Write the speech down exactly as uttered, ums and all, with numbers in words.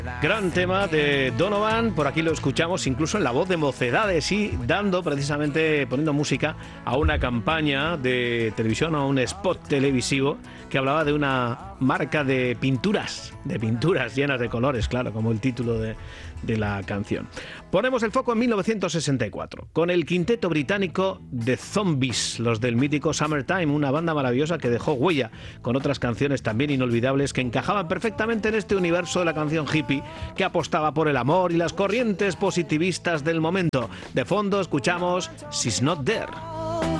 Gran tema de Donovan, por aquí lo escuchamos incluso en la voz de Mocedades y dando precisamente, poniendo música a una campaña de televisión, a un spot televisivo que hablaba de una marca de pinturas, de pinturas llenas de colores, claro, como el título de, de la canción. Ponemos el foco en mil novecientos sesenta y cuatro, con el quinteto británico The Zombies, los del mítico Summertime, una banda maravillosa que dejó huella con otras canciones también inolvidables que encajaban perfectamente en este universo de la canción hippie que apostaba por el amor y las corrientes positivistas del momento. De fondo escuchamos She's Not There.